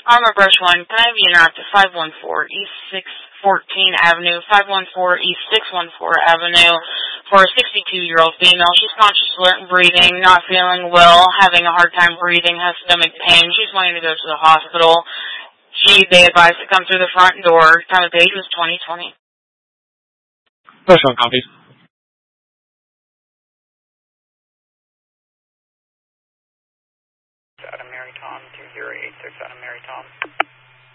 Armor Brush 1, can I have you route to 514 East 614 Avenue, 514 East 614 Avenue for a 62-year-old female. She's conscious, alert, and breathing, not feeling well, having a hard time breathing, has stomach pain. She's wanting to go to the hospital. They advised to come through the front door. Time of page was 2020. Brush 1 copies. Adam Mary Tom, 2086 Adam Mary Tom.